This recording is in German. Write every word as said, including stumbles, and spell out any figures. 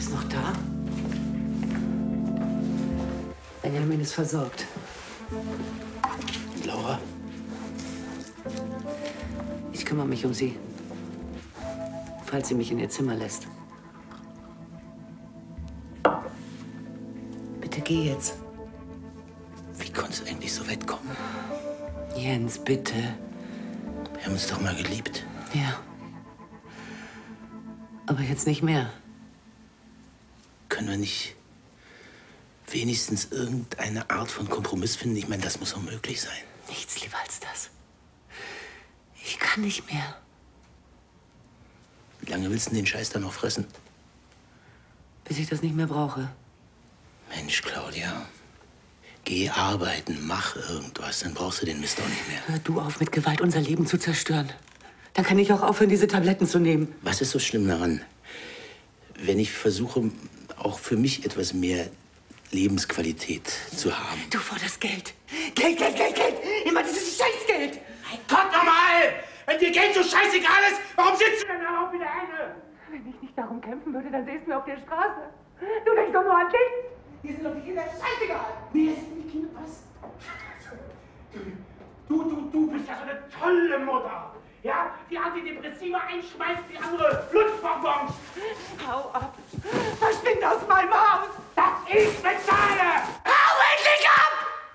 bist noch da? Benjamin ist versorgt. Laura? Ich kümmere mich um sie. Falls sie mich in ihr Zimmer lässt. Bitte geh jetzt. Wie konnte es eigentlich so weit kommen? Jens, bitte. Wir haben uns doch mal geliebt. Ja. Aber jetzt nicht mehr. Können wir nicht wenigstens irgendeine Art von Kompromiss finden? Ich meine, das muss doch möglich sein. Nichts lieber als das. Ich kann nicht mehr. Wie lange willst du den Scheiß da noch fressen? Bis ich das nicht mehr brauche. Mensch, Claudia. Geh arbeiten, mach irgendwas, dann brauchst du den Mist auch nicht mehr. Hör du auf, mit Gewalt unser Leben zu zerstören. Dann kann ich auch aufhören, diese Tabletten zu nehmen. Was ist so schlimm daran, wenn ich versuche, auch für mich etwas mehr Lebensqualität zu haben? Du forderst Geld. Geld, Geld, Geld, Geld. Immer dieses Scheißgeld. Mein Gott, nochmal! Wenn dir Geld so scheißegal ist, warum sitzt du denn da auf wie der eine? Wenn ich nicht darum kämpfen würde, dann säßen wir auf der Straße. Du denkst doch nur an dich. Dir sind doch die Kinder scheißegal. Mir sind die Kinder was? Du, du, du bist ja so eine tolle Mutter. Ja, die Antidepressiva einschmeißt, die andere Lutschbonbons. Hau ab. Verschwind aus meinem Haus. Das ich bezahle!